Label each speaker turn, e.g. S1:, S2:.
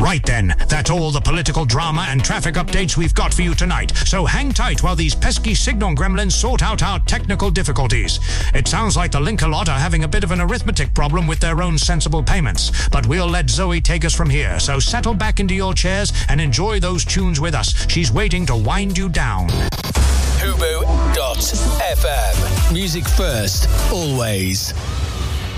S1: Right then, that's all the political drama and traffic updates we've got for you tonight. So hang tight while these pesky signal gremlins sort out our technical difficulties. It sounds like the Link-A-Lot are having a bit of an arithmetic problem with their own sensible payments. But we'll let Zoe take us from here. So settle back into your chairs and enjoy those tunes with us. She's waiting to wind you down.
S2: Fubu.FM. Music first, always.